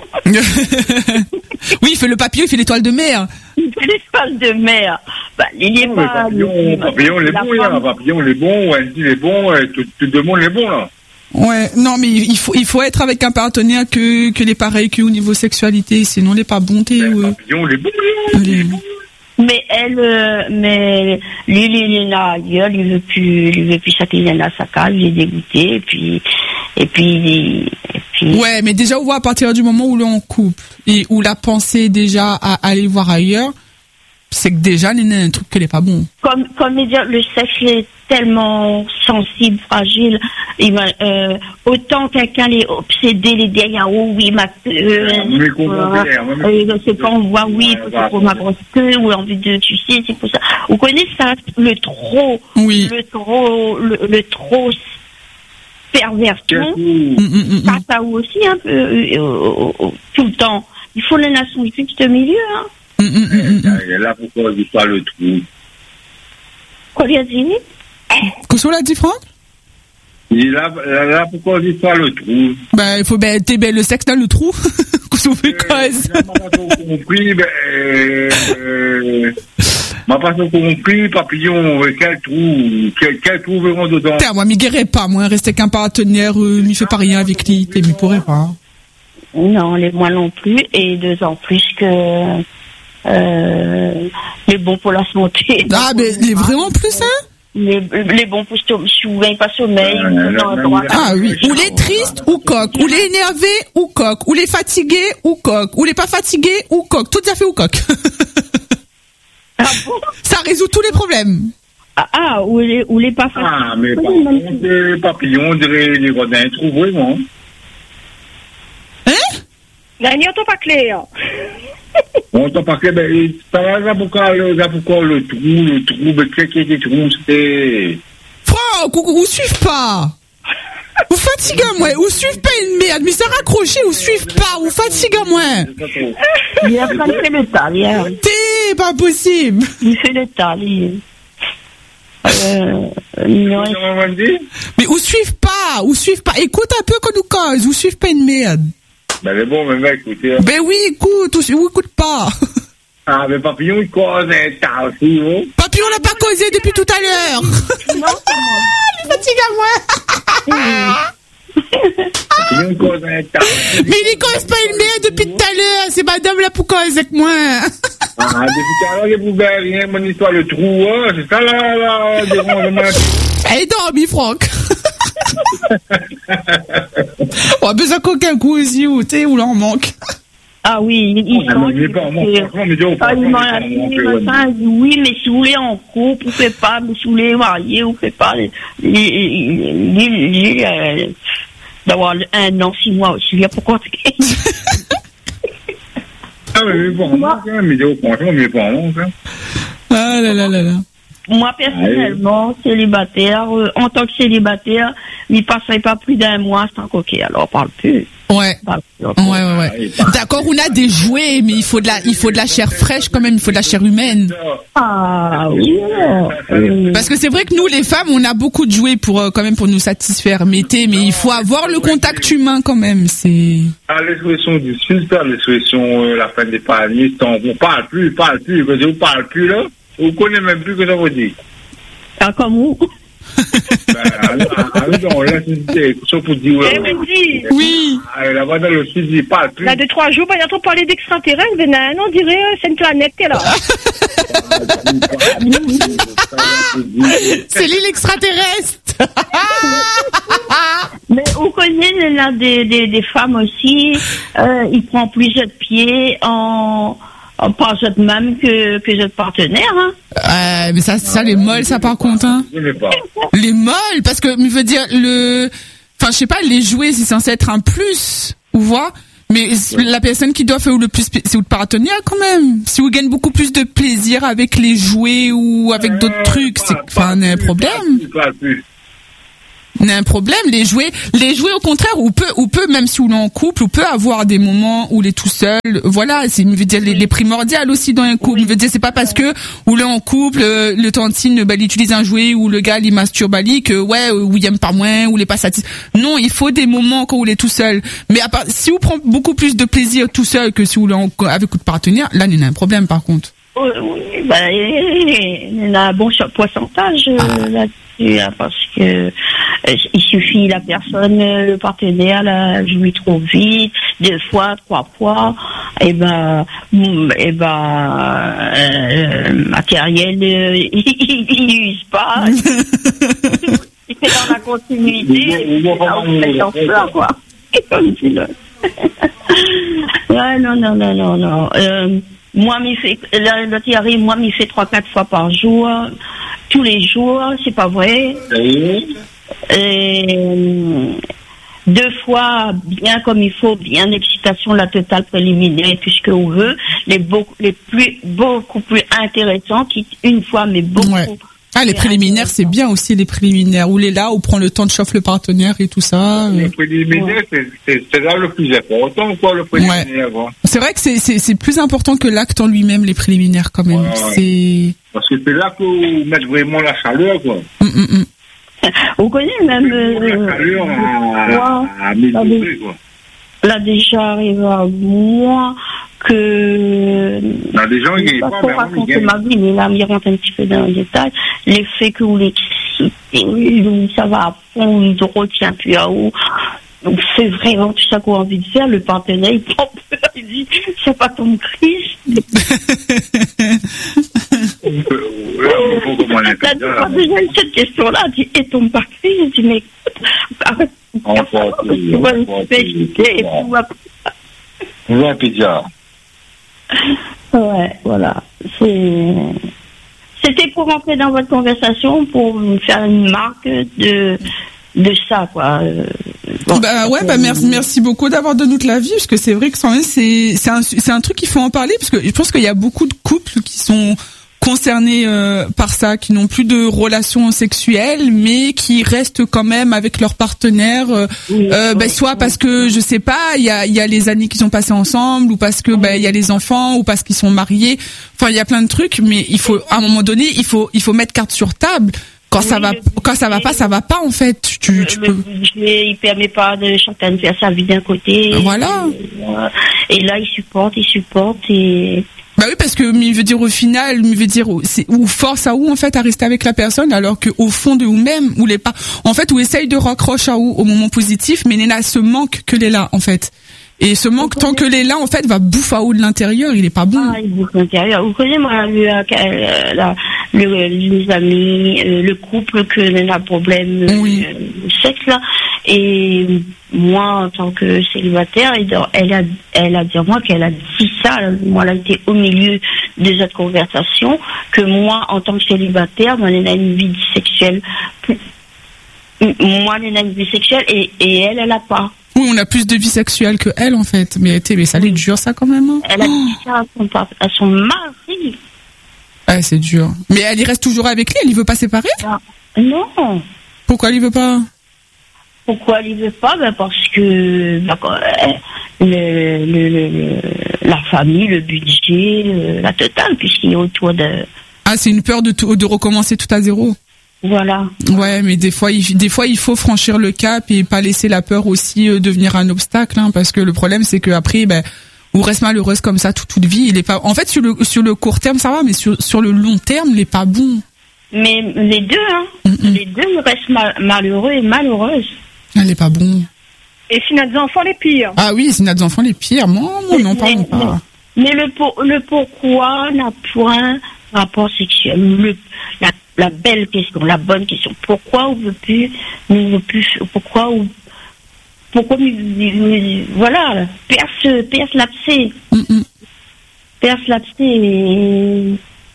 oui, il fait le papillon, il fait l'étoile de mer. Il fait l'espace de mer. Bah, il est Non, mais pas. Papillon, Papillon, il est la bon, là. femme- Papillon, il est bon, Wendy, il est bon, et tout, tout le monde est bon, là. Ouais, non, mais il faut, il faut être avec un partenaire que, que les pareils que au niveau sexualité, sinon les pas bonté, ouais. Papillon, il est bon, là. Il est- Mais elle, euh, mais lui, il est là ailleurs, il veut plus, il veut plus ça qu'il est là à sa case, il est dégoûté, et puis, et puis, et puis. Ouais, mais déjà, on voit à partir du moment où l'on coupe et où la pensée déjà à aller voir ailleurs, c'est que déjà, il y a un truc qui n'est pas bon. Comme, comme dire, le sexe est tellement sensible, fragile. Il va, euh, autant quelqu'un est obsédé, les derrière, oh oui, ma queue, Mais comment faire, moi, mais- euh, c'est quand on voit, oui, Ouais, c'est pour ma grosse queue, ou envie de, tu sais, c'est pour ça. Vous connaissez ça, le trop, Oui. le trop, le, le trop perversion. Qu'est-ce Hum, que- hum, hum, Ça, hum. ça aussi, un peu, euh, euh, euh, tout le temps. Il faut la nation juste milieu, hein. Hum, hum, hum, hum. Et là, pourquoi je pas le trou? Quoi, il a dit? Qu'est-ce qu'on l'a dit, Franck? Et là, là, là, pourquoi je pas le trou? Ben, il faut, ben, t'es, ben, le sexe dans le trou. Qu'est-ce qu'on fait, quoi? Euh, m'a pas trop compris, ben, euh, m'a pas trop compris, papillon, euh, quel trou, quel, quel trou verront dedans? Putain, moi, m'y guérais pas, moi, rester qu'un partenaire, euh, m'y fait pas rien avec lui, t'es, m'y pourrait pas. Non, les moi non plus, et deux ans plus que euh, les bons pour la santé. Ah, ben, il est vraiment plus, hein? Les, les bons pour le sommeil, pas sommeil, Euh, ou là, non, là, droit. là. Ah oui, ou les tristes ou coq, ou les énervés ou coq, ou les fatigués ou coq, ou les pas fatigués ou coq, tout à fait ou coq. Ah bon? Ça résout tous les problèmes. Ah, ah, ou les, ou les pas faciles. Ah, mais par contre, les papillons, on dirait les rodins, trop vraiment. Hein? Là, il n'y a pas clair. On t'en pas clair, ben, ça va, là, pourquoi, là, pourquoi le trou, le trou, mais qu'est-ce qui était trou, c'était... Franck, ou, ou suivez pas. Vous fatiguez moi, ou suivez pas une merde, mais ça raccroché, ou suivez pas, ou fatiguez moi. Il a fait le tal, hier. T'es pas possible. Il fait le tal, il... Euh, non. Mais ou suivez pas, ou suivez pas. Écoute un peu qu'on nous cause, ou suivez pas une merde. Ben, mais bon, mais mec, écoutez. Ben oui, écoute, ou, ou écoute pas. Ah, mais papillon, il cause un tas aussi, oh. Papillon l'a pas causé depuis tout à l'heure. Non, c'est moi. Il fatigue à moi. Papillon, il cause un tas. Mais il cause pas une merde depuis tout à l'heure. C'est madame là pour causer avec moi. Ah, depuis tout à l'heure, il ne pouvait rien, mon histoire, le trou, hein. C'est ça, là, là, dérangement. Elle est dormie, Franck. On a besoin qu'aucun coup aussi, où t'es, où l'on manque. Ah oui, il, il Ah, change. mais pas, moi, franchement, mais dis, oh, Ah, il franchement, m'a mais dit, comment on fait, machin, il dit, oui, mais si vous voulez en couple, vous faites pas, mais si vous voulez marier, vous faites pas. Il- il- il- il- il, euh, D'avoir un an, six mois aussi, il y a pourquoi. Ah, mais mais bon, moi, mais dis, oh, franchement, mais pas, hein. Ah là là là là. Moi, personnellement, célibataire, euh, en tant que célibataire, il passerait pas plus d'un mois sans coquet, alors on parle plus. Ouais. On parle plus. Ouais, ouais, ouais. D'accord, on a des jouets, mais il faut de la, il faut de la chair fraîche quand même, il faut de la chair humaine. Ah oui. euh, Parce que c'est vrai que nous, les femmes, on a beaucoup de jouets pour, euh, quand même, pour nous satisfaire. Mais t'es, mais il faut avoir le contact humain quand même, c'est... Ah, l'expression du super, l'expression, euh, la fin des palmiers, on ne parle plus, parle plus, quand on parle plus, là, on ne connaît même plus ce que ça veut dire. Ah, comme où? Ben, alors, on laisse une idée, sauf pour dire, Eh, mais dis, Oui. ah, là-bas dans le sud, il parle plus. là, de trois jours, ben, il y a trop parlé d'extraterrestres, ben, non, on dirait, euh, c'est une planète, t'es là. C'est l'île extraterrestre. Mais on connaît là des, des, des femmes aussi, euh, ils prennent plusieurs pieds en, en pas eux même que, que je partenaire, hein. Euh, mais ça, ça, les molles, ça par contre, hein. Je ne sais pas. Les molles, parce que, je veux dire, le, enfin, je sais pas, les jouets, c'est censé être un plus, vous voyez. Mais la personne qui doit faire le plus, c'est votre partenaire quand même. Si vous gagnez beaucoup plus de plaisir avec les jouets ou avec d'autres trucs, c'est, enfin, on a un problème. Parle plus. On a un problème. Les jouets, les jouets, au contraire, ou peut, ou peut, même si on est en couple, ou peut avoir des moments où il est tout seul. Voilà, c'est, je veux dire, les, les primordiales aussi dans un couple. Je veux dire, c'est pas parce que, où l'on est en couple, le, le tantine, bah, il utilise un jouet, ou le gars, il masturbe, ali, que, ouais, ou il aime pas moins, ou il est pas satisfait. Non, il faut des moments quand on est tout seul. Mais à part, si vous prenez beaucoup plus de plaisir tout seul que si vous l'êtes avec votre partenaire, là, il y a un problème, par contre. Oui, oui, ben, il y a un bon pourcentage euh, là-dessus, hein, parce que euh, il suffit la personne, euh, le partenaire, la jouit trop vite, deux fois, trois fois, et ben, mm, et ben, euh, matériel, euh, il n'use pas, il fait dans la continuité, c'est dans ça, quoi. Comme dit l'autre. Ouais, non, non, non, non, non. Euh, Moi, m'y fait, le, le Thierry, moi, m'y fait trois, quatre fois par jour, tous les jours, c'est pas vrai. Et, deux fois, bien comme il faut, bien l'excitation, la totale préliminaire, tout ce qu'on veut, les beaucoup, les plus, beaucoup plus intéressants, qui, une fois, mais beaucoup. Ouais. Ah, les préliminaires, c'est bien aussi, les préliminaires. Où les là, où prend le temps de chauffer le partenaire et tout ça. Le préliminaire, ouais. c'est, c'est, c'est là le plus important, quoi, le préliminaire. Ouais. C'est vrai que c'est, c'est, c'est plus important que l'acte en lui-même, les préliminaires, quand même. Ouais. C'est... Parce que c'est là qu'on met vraiment la chaleur, quoi. Mm, mm, mm. On connaît même, euh, la chaleur à, à, à mille degrés, quoi. Là, déjà, arrive à moins que... Non, des gens, ils ne pas pour raconter ma vie, mais là, il rentre un petit peu dans le détail. L'effet que vous l'excitez, ça va à fond, il ne retient plus à haut. Donc, c'est vraiment tout ça qu'on a envie de faire. Le partenaire, il prend peur, il dit, c'est pas ton Christ. Là, déjà, cette question-là, dit, et ton pas Christ? Je dis, mais écoute, arrête. Ouais, Pédia. Ouais, voilà. C'est, C'était pour rentrer dans votre conversation, pour me faire une marque de de ça, quoi. Bon, bah ouais, bah merci, merci beaucoup d'avoir donné notre avis, parce que c'est vrai que c'est c'est un c'est un truc qu'il faut en parler, parce que je pense qu'il y a beaucoup de couples qui sont concernés euh, par ça, qui n'ont plus de relations sexuelles, mais qui restent quand même avec leur partenaire, euh, oui, euh, bah, oui, soit oui. parce que je sais pas, il y a il y a les années qu'ils ont passées ensemble, ou parce que bah il y a les enfants, ou parce qu'ils sont mariés. Enfin, il y a plein de trucs, mais il faut à un moment donné, il faut il faut mettre carte sur table. Quand oui, ça va, quand ça va pas, ça va pas en fait. Tu, le, tu le peux. budget, il permet pas de chacun de faire sa vie d'un côté. Voilà. Et, et là, il supporte, il supporte et. Bah oui, parce que il veut dire au final, il veut dire c'est ou force à où en fait à rester avec la personne, alors que au fond de vous-même, ou les pas, en fait, ou essaye de raccrocher à où au moment positif, mais il y a ce manque que l'est là en fait. Et ce manque, tant que l'est là, en fait, va bouffer à haut de l'intérieur, il est pas bon. Ah, il bouffe l'intérieur. Vous connaissez, moi, le, la, le, les amis, le couple que n'a problème, oui. le sexe, là. Et moi, en tant que célibataire, elle a, elle a dit à moi qu'elle a dit ça, moi, elle a été au milieu de cette conversation, que moi, en tant que célibataire, moi, elle a une vie sexuelle. Moi, elle a une vie sexuelle et, et elle, elle a pas. Oui, on a plus de vie sexuelle que elle, en fait. Mais, mais ça lui dure, ça, quand même. Hein. Elle a dit ça à son, à son mari. Ouais, c'est dur. Mais elle y reste toujours avec lui, elle y veut pas séparer? Non. Pourquoi elle y veut pas? Pourquoi elle y veut pas? Ben parce que ben, le, le, le, la famille, le budget, la totale, puisqu'il est autour de... Ah, c'est une peur de, tout, de recommencer tout à zéro. Voilà. Ouais, mais des fois, il, des fois, il faut franchir le cap et pas laisser la peur aussi euh, devenir un obstacle, hein, parce que le problème, c'est que après, ben, on reste malheureuse comme ça toute toute vie. Il est pas. En fait, sur le sur le court terme, ça va, mais sur sur le long terme, il est pas bon. Mais les deux, hein, mm-hmm. les deux restent mal, malheureux et malheureuses. Elle est pas bon. Et si notre enfant les pires. Ah oui, si notre enfant les pires, moi, moi non pas. Mais, pas. mais, mais le pour, le pourquoi n'a point rapport sexuel. Le la La belle question, la bonne question. Pourquoi on veut plus, on veut plus, pourquoi on, pourquoi, voilà, perce, perce l'abcès, mm-hmm. perce l'abcès et,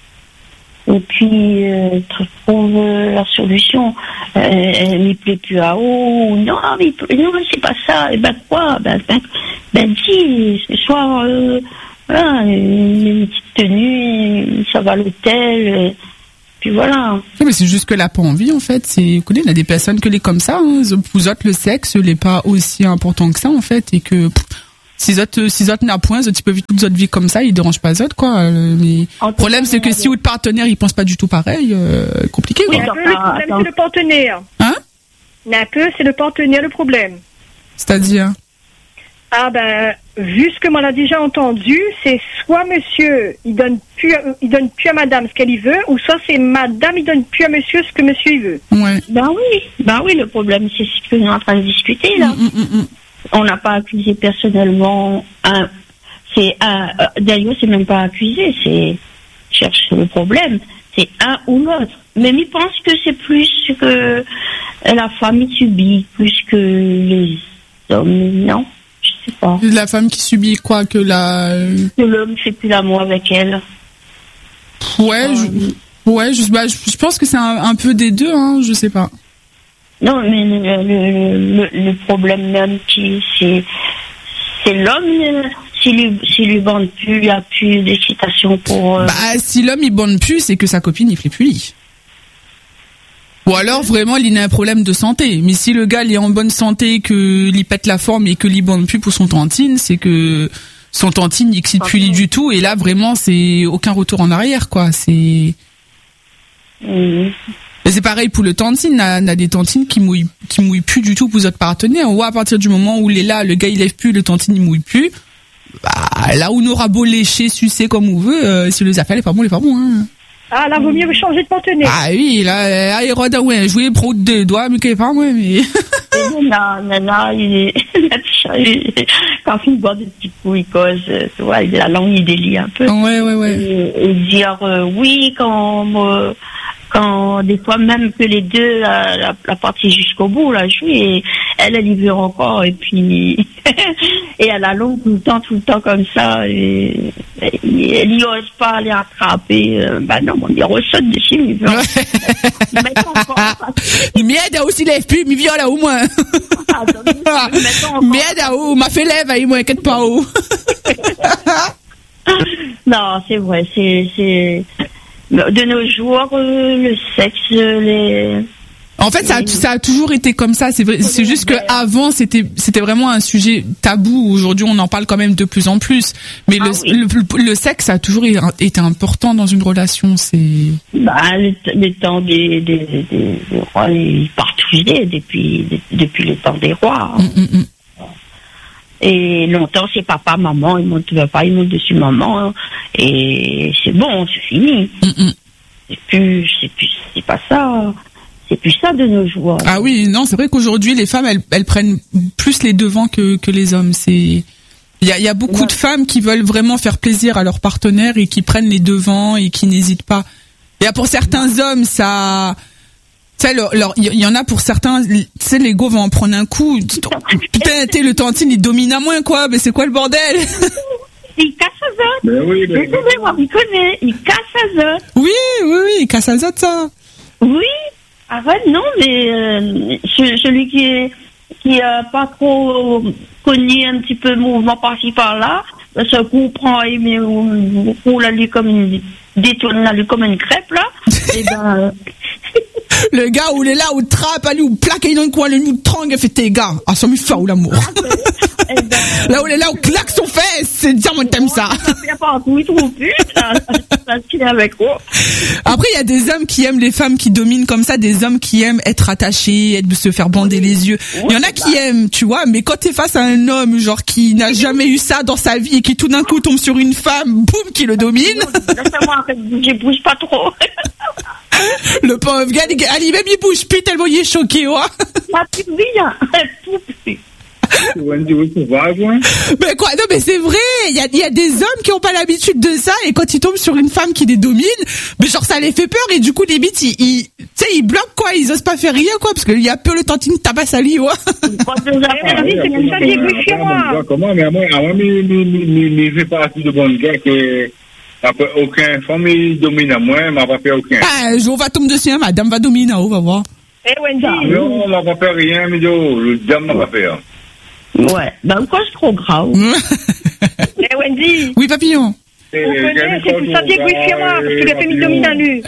et puis euh, trouve la solution. Euh, elle n'y plaît plus à haut. Non, mais non, c'est pas ça. Et ben quoi? Ben, ben, ben dis, ce soir, euh, voilà, une petite tenue, ça va à l'hôtel. Euh, Puis voilà. Oui, mais c'est juste que elle n'a pas envie, en fait. C'est, vous connaissez, il y a des personnes que les comme ça, hein, vous autres, le sexe n'est pas aussi important que ça, en fait, et que pff, si autres, si autres n'a point, ils peuvent vivre toute votre vie comme ça, ils dérangent pas les autres, quoi. Mais le problème, c'est que si votre partenaire, il pense pas du tout pareil, euh, compliqué, quoi. Oui, un peu, le problème, c'est le partenaire. Hein? Un peu, c'est le partenaire, le problème. C'est-à-dire? Ah ben, vu ce que m'en a déjà entendu, c'est soit monsieur, il donne plus, à, il donne plus à madame ce qu'elle y veut, ou soit c'est madame, il donne plus à monsieur ce que monsieur il veut. Ouais. Ben oui, ben oui, le problème, c'est ce que nous sommes en train de discuter, là. Mm, mm, mm. On n'a pas accusé personnellement un, c'est un, euh, d'ailleurs, c'est même pas accusé, c'est, cherche le problème, c'est un ou l'autre. Mais il pense que c'est plus que la femme subit, plus que les hommes, non? Je sais pas. La femme qui subit quoi, que la... Que l'homme ne fait plus l'amour avec elle. Ouais, je, ouais, je, bah, je, je pense que c'est un, un peu des deux, hein, je sais pas. Non, mais le, le, le, le problème même, qui, c'est, c'est l'homme, s'il lui, s'il lui bande plus, il n'y a plus d'excitation pour... Euh... Bah, si l'homme il bande plus, c'est que sa copine il fait plus lit. Ou alors vraiment il a un problème de santé. Mais si le gars il est en bonne santé, que il pète la forme et que il bande plus pour son tantine, c'est que son tantine il excite plus du tout. Et là vraiment c'est aucun retour en arrière, quoi. C'est mmh. Et c'est pareil pour le tantine. On a des tantines qui mouillent, qui mouillent plus du tout pour votre partenaire. Ou à partir du moment où il est là, le gars il lève plus, le tantine il mouille plus. Bah là où on aura beau lécher, sucer comme on veut, euh, si les affaires est pas bon, il est pas bon. Hein. Ah, là, vaut mieux changer de partenaire. Ah oui, là, il y a ouais, jouer pro de deux doigts, mais qu'il pas, ouais, mais. Non, non, non, il est, quand il boit des petites couilles, cause, tu vois, la langue, il délie un peu. Ouais, ouais, ouais. Et, et dire, euh, oui, quand, euh, quand, des fois, même que les deux, la, la, la partie jusqu'au bout, là, je suis, et elle, elle y veut encore, et puis, Et à la longue, tout le temps, tout le temps comme ça, et, et, elle n'y ose pas les attraper. Euh, bah non, on y ressaute dessus. Mais bon. Mais elle a aussi lève plus, mais viens là au moins. Mais elle a où, m'a fait lève, à moi, inquiète pas où. Non, c'est vrai, c'est, c'est, de nos jours, euh, le sexe, les... En fait, ça a, ça a toujours été comme ça. C'est vrai. C'est juste que avant, c'était, c'était vraiment un sujet tabou. Aujourd'hui, on en parle quand même de plus en plus. Mais le, ah oui. le, le, le sexe a toujours été important dans une relation. C'est. Bah, le, le temps des, des, des, des rois, ils partouillaient depuis, depuis le temps des rois. Mm, mm, mm. Et longtemps, c'est papa, maman, ils montent papa, ils montent dessus maman. Et c'est bon, c'est fini. Mm, mm. C'est plus, c'est plus, c'est pas ça. C'est plus ça de nos jours. Ah oui, non, c'est vrai qu'aujourd'hui, les femmes, elles, elles prennent plus les devants que, que les hommes. C'est, il y a, il y a beaucoup ouais. de femmes qui veulent vraiment faire plaisir à leur partenaire et qui prennent les devants et qui n'hésitent pas. Et pour certains hommes, ça, tu sais, il y en a pour certains, tu sais, l'ego va en prendre un coup. Putain, t'es le tantine, il domine à moins, quoi. Mais c'est quoi le bordel? Il casse à zot. Ben oui, ben oui. Moi, il connaît. Il casse à zot. Oui, oui, oui, il casse à zot, ça. Oui. Arrête, non, mais euh, celui qui est qui a pas trop connu un petit peu le mouvement par-ci par-là, ce coup prend et mais on, on la lui comme une détourne la lui comme une crêpe là. Et ben euh... le gars où il est là où trappe allez où plaque dans le coin le nous trang et fait tes gars ah ça me fait ou l'amour. Et ben, là où il est là où claque son fesse c'est dire moi t'aimes ça. Après il y a des hommes qui aiment les femmes qui dominent comme ça, des hommes qui aiment être attachés, être, se faire bander les yeux. Il y en a qui aiment, tu vois, mais quand t'es face à un homme genre qui n'a jamais eu ça dans sa vie et qui tout d'un coup tombe sur une femme, boum, qui le domine. Laisse-moi arrête, je bouge pas trop. Le pauvre gars, il même il bouge plus tellement il est choqué, ouais. Ma petite vie, mais quoi, non mais c'est vrai, il y a, il y a des hommes qui ont pas l'habitude de ça et quand ils tombent sur une femme qui les domine, mais genre ça les fait peur et du coup limite ils, ils tu sais ils bloquent quoi, ils osent pas faire rien quoi parce qu'il y a peu le tantine tabasse à lui, ouais. C'est pour ça que j'ai vu chez moi. Comment, mais moi, moi, mais je fais partie de bon gars que après aucun femme il domine à moi, mais pas fait aucun. Ah, on va tomber dessus, madame va dominer, on va voir. Eh Wendy. Non, on m'a pas fait rien, mais le dame m'a pas fait. Ouais, ben quoi, c'est trop grave. Eh Wendy. Oui, papillon. Vous connaissez, c'est pour ça que j'ai vu chez moi, parce qu'il a fait mis domine à nu.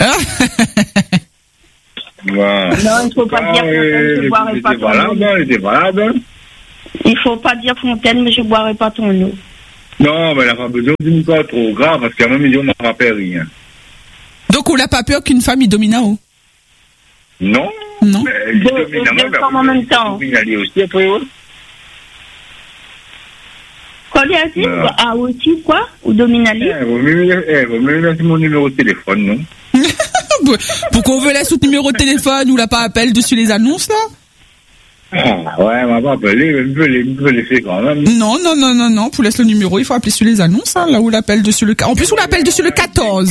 Non, il ne faut pas dire Fontaine, je ne boirai pas ton eau. C'était valable. Il ne faut pas dire Fontaine, mais je ne boirai pas ton eau. Non, mais elle n'a pas besoin d'une pas trop grave, parce qu'à même il ne m'a pas rien. Donc on n'a pas peur qu'une femme y domine à haut? Non. Non. Deux, deux femmes en même temps. Il aussi après, ouais. Quoi, bien dit? Ah, aussi, quoi? Ou dominali? Eh, vous me laissez mon numéro de téléphone, non? Pourquoi on veut laisser votre numéro de téléphone ou l'a pas appel dessus les annonces, là? Ah, ouais, on va pas appeler, on peut les, on peut les faire quand même. Non, non, non, non, non, pour laisser le numéro, il faut appeler sur les annonces, hein, là où l'appel dessus le, en plus, on l'appelle dessus le quatorze.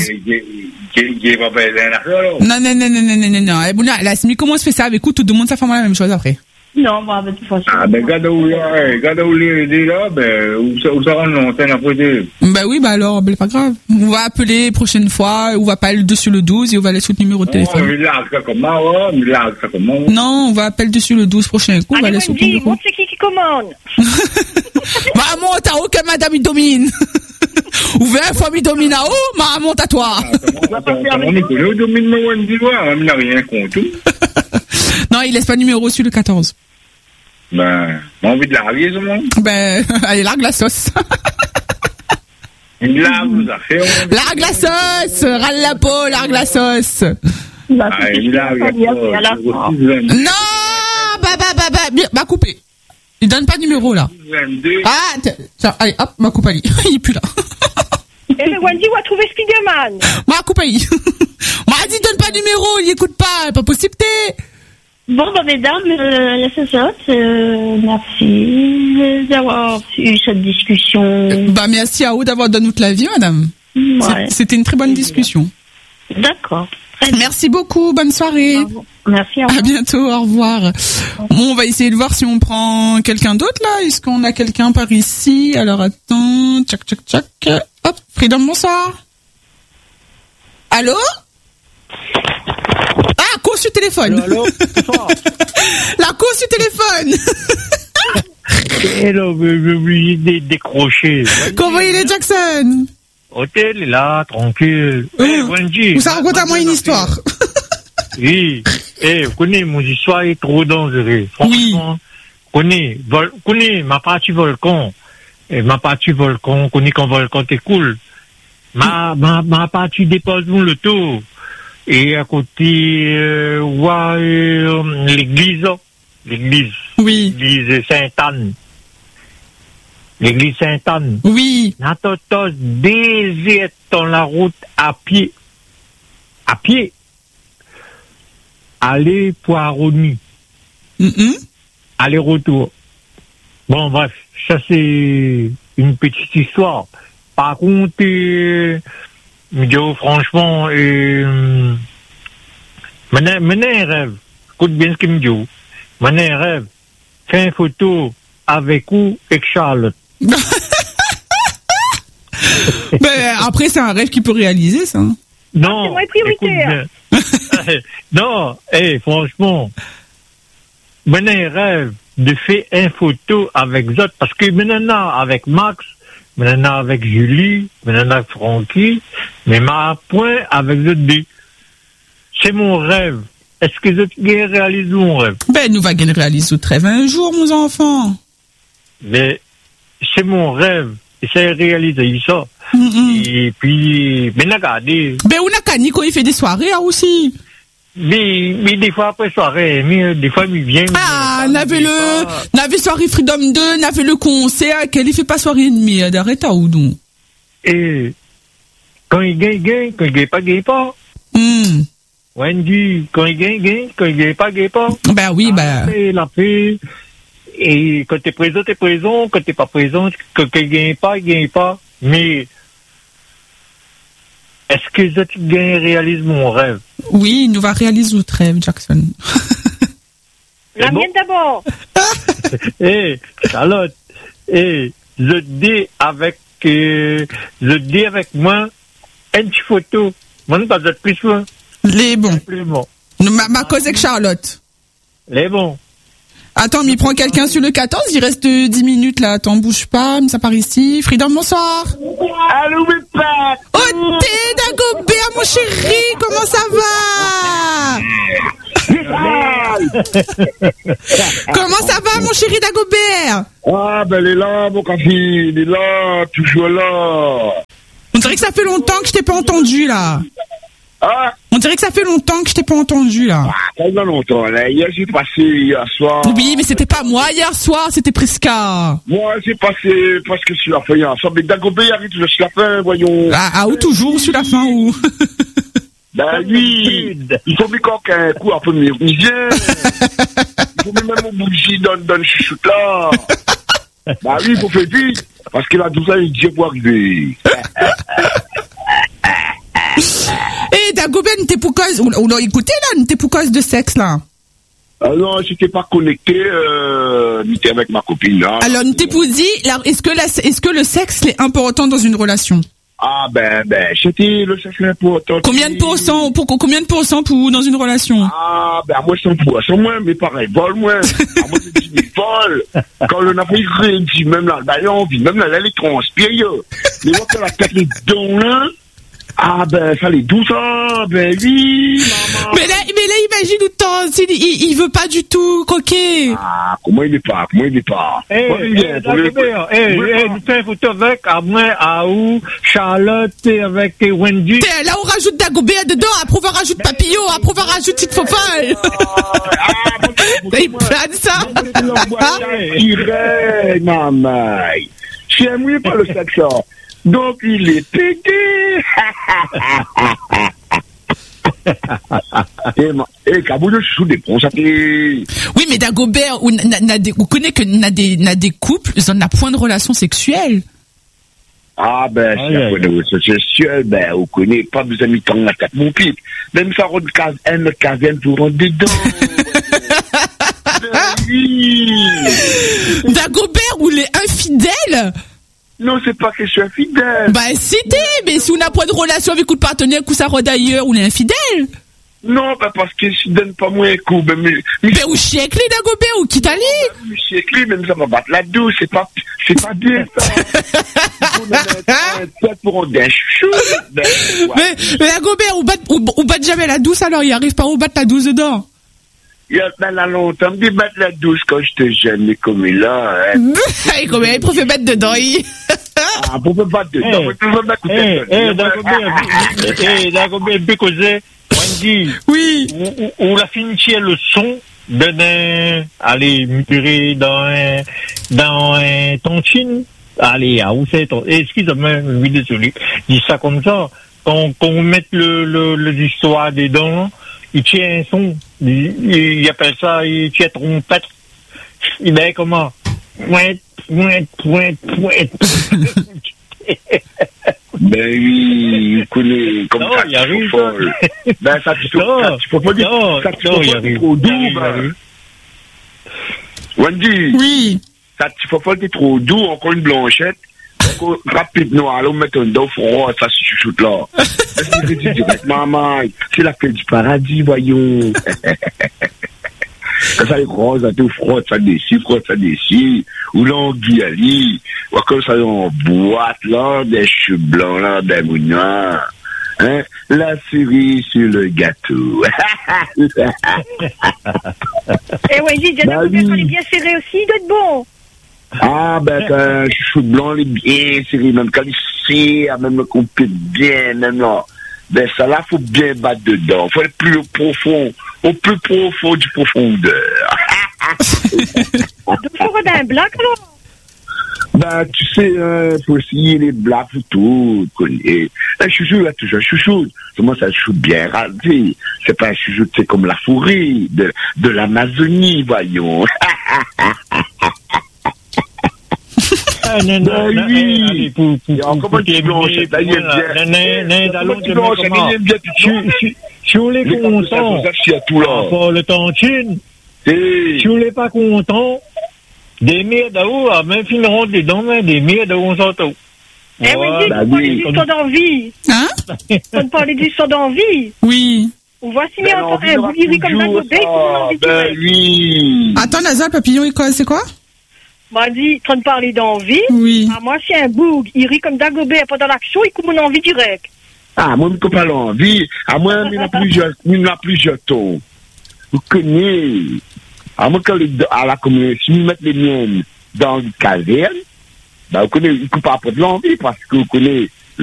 Non, non, non, non, non, non, non, non, eh, bon, là, là, comment on se fait ça avec où tout le monde, ça fait la même chose après? Non, moi, de toute façon. Ah, ben, regarde où, regarde où les, là, ben, où ça, où ça rentre l'antenne après deux. Ben oui, ben alors, ben, pas grave. On va appeler prochaine fois, on va pas aller dessus le douze et on va laisser le numéro de téléphone. Non, il largue ça comment, ouais, il largue ça comment. Non, on va appeler dessus le douze prochain coup, on va laisser le numéro. C'est qui qui commande? Maman, t'as aucun madame, il domine. Ou vingt fois, il domine à haut, maman, t'as toi. On est connu, il domine, mais on dit, ouais, il n'a rien contre. Non, il laisse pas de numéro sur le quatorze. Ben, j'ai envie de larguer, ce monde. Ben, allez, largue la sauce. Il largue, vous a fait. Largue la sauce, râle la peau, largue la sauce. Ah, il largue la sauce. Non, bah, bah, bah, bah, bah, coupé. Il donne pas de numéro, là. Ah, tiens, allez, hop, ma coupe, allez. Il est plus là. Eh ben, Wendy, on va trouver Spiderman. Ma coupe, allez. M'a dit, donne pas de numéro, il écoute pas, pas possible, t'es. Bon, bah, mesdames, euh, la société, euh, merci d'avoir eu cette discussion. Bah, merci à vous d'avoir donné toute la vie, madame. Ouais. C'était une très bonne discussion. D'accord. Merci beaucoup, bonne soirée. Merci. À bientôt, au revoir. Bon, on va essayer de voir si on prend quelqu'un d'autre là. Est-ce qu'on a quelqu'un par ici? Alors attends, tchac tchac tchac. Hop, Freedom, bonsoir. Allô? Ah, cause sur téléphone. Allô, bonsoir. La cause sur téléphone. Et là, j'ai oublié de décrocher. Comment il est, Jackson? Hôtel est là, tranquille. Oh. Eh, Wendy. Vous ça raconte à moi une histoire. Oui. Eh, vous connaissez, mon histoire est trop dangereuse. Franchement. Vous connaissez, vol, vous connaissez, ma partie volcan. Eh, ma partie volcan, vous connaissez quand volcan t'es cool. Ma, ma, ma partie dépose mon le tour. Et à côté, euh, ouais, euh, l'église, l'église. Oui. L'église Sainte-Anne. L'église Sainte-Anne. Oui. N'attends désert dans la route à pied. À pied. Aller Poironi. Mm-hmm. Aller-retour. Bon, bref, ça c'est une petite histoire. Par contre, euh, je, franchement, euh, maintenant, maintenant, un rêve. Écoute bien ce qu'il me dit. Maintenant, un rêve. Fais une photo avec vous et Charlotte. Ben, après, c'est un rêve qu'il peut réaliser, ça. Non. C'est moins prioritaire. Non, eh, franchement. Maintenant, un rêve de faire une photo avec d'autres. Parce que maintenant, avec Max, maintenant avec Julie, maintenant avec Francky, mais ma point avec d'autres deux. C'est mon rêve. Est-ce que d'autres gars réalisent mon rêve? Ben, nous va gagner réaliser notre rêve un jour, mon enfant. Mais c'est mon rêve. Et c'est réalisé ça. Mm-mm. Et puis, mais regardez. Ben, on a qu'à Nico, il fait des soirées, là, aussi. Mais, mais des fois après soirée, mais des fois il vient. Ah, on avait le, on avait soirée Freedom deux, on avait le concert, qu'elle, il fait pas soirée et demie, d'arrêt à ou donc. Et, quand il gagne, il gagne, quand il gagne pas, il gagne pas. Mm. Wendy, quand il gagne, il gagne, quand il gagne pas, il gagne pas. Ben oui, ben. Et la paix. Et quand t'es présent, t'es présent. Quand t'es pas présent, quand il gagne pas, il gagne pas. Mais, est-ce que les autres gars réalisent mon rêve? Oui, il nous va réaliser notre rêve, Jackson. La bon? mienne d'abord. Eh, Charlotte, eh, je dis avec, euh, je dis avec moi, une petite photo. Moi, pas de plus loin. Les bons. Les bons. Ma, ma cause avec Charlotte. Les bons. Attends, mais il prend quelqu'un sur le quatorze, il reste dix minutes là, attends, bouge pas, ça part ici. Freedom, bonsoir. Allô, mes pattes. Oh, t'es Dagobert, mon chéri, comment ça va? Comment ça va, mon chéri Dagobert? Ah, ben, il est là, mon café, il est là, toujours là. On dirait que ça fait longtemps que je t'ai pas entendu là. Ah, On dirait que ça fait longtemps que je t'ai pas entendu là. ah, pendant longtemps, là. Hier, j'ai passé, hier soir. Oui, mais c'était pas moi hier soir, c'était Prisca. Moi, j'ai passé presque sur la fin, hier soir. Mais Dagobert arrive sur la fin, voyons. Ah, ah, ou toujours sur la fin ou? Ben, lui, il faut bien qu'on ait un coup un peu mieux. Il vient. Il faut même mon bougie dans, dans le chouchoute là. Bah oui, il faut faire vite. Parce qu'il a douze ans, il dit pour arriver. Eh, Dagobert, t'es pour cause, ou là, écoutez là, t'es pour cause de sexe là. Ah non, j'étais pas connecté, euh, j'étais avec ma copine là. Alors, t'es pour dire, là, est-ce que la, est-ce que le sexe est important dans une relation? Ah ben, ben, c'était le sexe important. Combien de pourcents, pour, combien de pourcents pour, dans une relation? Ah, ben, moi, cent pour cent moins, mais pareil, vol moins. Ah, moi, c'est des vol. Quand on a fait réduit, même là, ben, on vit, même là, là, les transpire, mais moi, quand la tête est dans là, ah, ben, ça les douze ans, ben, oui, maman. Mais là, mais là, imagine où temps, il, il, il veut pas du tout croquer. Ah, comment il est pas, comment il est pas. Eh, Moi, il eh, vient, pour le- Dagobert, eh, pour le- eh, nous faisons une photo avec, à moi, à où, Charlotte, et avec eh, Wendy. T'es- Là, on rajoute Dagobert dedans, après on va rajoute Papillon, après on va rajoute Tite Fofale. Ah, bon, Il plane ça. Irait, maman. J'aimerais pas le sexe. Donc, il est pété. Eh, ma- eh, Kabou, je suis des bons, ça fait. Oui, mais Dagobert, on, n'a- n'a des- on connaît que n'a des, n'a des couples, ils n'ont point de relation sexuelle. Ah, ben, si Ah, on connaît le social, ben, on connaît pas besoin de temps la tête, mon pic. Même ça, on case, un caserne pour rentrer dedans. Ben oui. Dagobert, ou les infidèles? Non, c'est pas que je suis infidèle. Bah, c'était, mais si on n'a pas de relation avec un partenaire, ou ça rôde ailleurs, ou les infidèles? Non, ben, parce que je donne pas moins un coup, ben, mais, mais, Ben, ou chiekli, Dagobert, ou Kitali? je suis avec lui, même ça va battre la douce, c'est pas, c'est pas bien, ça. On a un tête pour un chou. Ben, ouais. Mais, mais Dagobert, ou bat, ou, ou bat jamais la douce, alors il arrive pas à battre la douce dedans. Il y a dans la longtemps, me dit battre la douce quand j'étais jeune, mais comme il a, hein. Et combien il préfère battre dedans, il... Ah, pour me battre dedans, Eh, pour me battre Eh, dedans. eh, Dagobert, eh, Dagobert, Bécosé, Wendy, Oui. où, où, où la finitier le son de aller murer dans un, dans un tontine, allez, à où c'est ton, excusez-moi, je suis désolé, je dis ça comme ça, quand, quand on met le, le, le, l'histoire dedans, il tient un son, il, il appelle ça, il tient trompette, il ben comment, pointe, pointe, pointe, pointe. Ben oui, il connaît comme Non, ça, il arrive. folle. Ben ça, tu Non, ça, tu peux pas dire, non, ça, tu non, peux il pas dire arrive. trop Il doux, arrive, il ben. arrive. Wendy, Oui. ça, tu peux pas dire trop doux, encore une blanchette, encore rapidement, allons mettre un dos froid, ça, si tu chutes là. Je dis direct, maman, c'est la fête du paradis, voyons. Quand ça est rose, ça te frotte, ça décide, frotte, ça décide. Ou l'anguille, ali. Ou comme ça, en boîte, là, des cheveux blancs, là, des mounions. Hein? La cerise sur le gâteau. Eh ouais, j'ai déjà Bah Dagobert, oui. quand il est bien serré aussi, il doit être bon. Ah, ben, quand un cheveu blanc, il est bien serré, même quand il serre, même quand on peut bien, même là. Ben, ça là, faut bien battre dedans. Faut être plus profond, au plus profond du profondeur. Donc, faut regarder un black, alors. Ben, tu sais, hein, faut essayer les blagues et tout, connais. Un chouchou, là, toujours un chouchou. Comment ça chouchou bien rasé. C'est pas un chouchou, c'est comme la forêt de, de l'Amazonie, voyons. Ah, non, Ben non, oui. non, allez, pour, pour, Et encore pour un petit terminer, blanchette, là, il est voilà, bien. non, non, non, Comment allons tu te blanches, mettre il comment? est bien, tu Si, si, si on est Les content, ça, c'est à tout là. pour le tontine, Et, si on n'est pas content, des merdes d'eau, à même finiront des dents, des merdes d'eau, on s'entend. Eh oui, dis, bah faut parler oui. du sang d'envie. Hein? Faut parler du sang d'envie. Oui. On voit si ben, on entend un bouillir comme toujours, Dagobert, il faut ça. envie Ben direct. oui. Attends, Nazal, papillon, il quoi, c'est quoi? M'a dit, train de parler d'envie. Oui. Ah, moi, si un boug, il rit comme Dagobert pendant l'action, il coupe mon envie direct. Ah, moi, je ne peux pas l'envie. À moi, il y en a plusieurs, il y en a plusieurs tons. Vous connaissez. À moi, quand les, à la communauté, si vous mettez les miennes dans une caverne, ben, vous connaissez, ils coupent pas de l'envie parce que vous connaissez,